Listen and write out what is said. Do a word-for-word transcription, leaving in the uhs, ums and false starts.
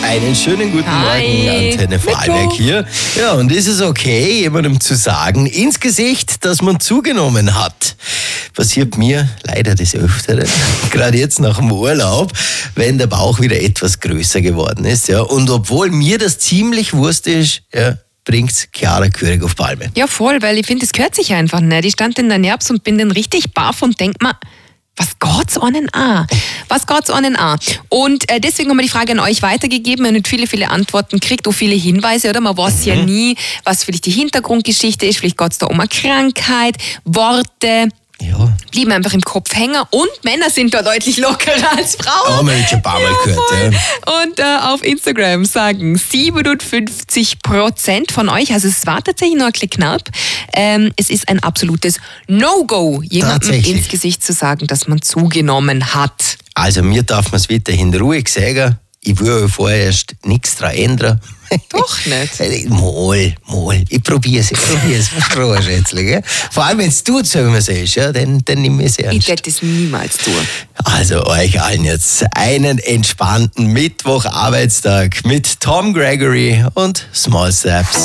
Einen schönen guten Hi. Morgen, Antenne Vorarlberg hier. Ja, und ist es okay, jemandem zu sagen, ins Gesicht, dass man zugenommen hat? Passiert mir leider des Öfteren, gerade jetzt nach dem Urlaub, wenn der Bauch wieder etwas größer geworden ist. Ja. Und obwohl mir das ziemlich Wurst ist, ja, bringt's Chiara Körig auf Palme. Ja, voll, weil ich finde, das gehört sich einfach nicht. Ich stand in der Nervs und bin dann richtig baff und denk mir, was geht's einen an? Was geht's einen an? Und äh, deswegen haben wir die Frage an euch weitergegeben. Wir haben nicht viele, viele Antworten gekriegt, auch viele Hinweise, oder? Man weiß mhm. ja nie, was vielleicht die Hintergrundgeschichte ist. Vielleicht geht's da um eine Krankheit, Worte. Ja. Blieben einfach im Kopf hängen. Und Männer sind da deutlich lockerer als Frauen. Haben wir jetzt schon ein paar Mal ja, gehört. Ja. Und äh, auf Instagram sagen siebenundfünfzig Prozent von euch, also es war tatsächlich noch ein bisschen knapp, ähm, es ist ein absolutes No-Go, jemandem ins Gesicht zu sagen, dass man zugenommen hat. Also mir darf man es weiterhin ruhig sagen. Ich will vorerst nichts daran ändern. Doch nicht. Mal, mal. Ich probiere es, ich probiere es. Versprochen, Schätzle, gell? Vor allem, wenn es tut, so wie man es ist, ja, dann, dann nimm ich es ernst. Ich werde das niemals tun. Also euch allen jetzt einen entspannten Mittwoch-Arbeitstag mit Tom Gregory und Small Steps.